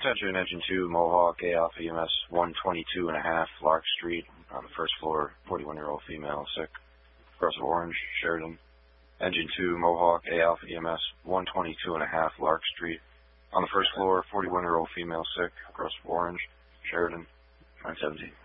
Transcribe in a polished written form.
Attention, Engine 2, Mohawk, A Alpha EMS 122.5, Lark Street, on the first floor, 41-year-old female, sick. Across Orange, Sheridan. Engine 2, Mohawk, A Alpha EMS 122.5, Lark Street, on the first floor, 41-year-old female, sick. Across Orange, Sheridan, 917.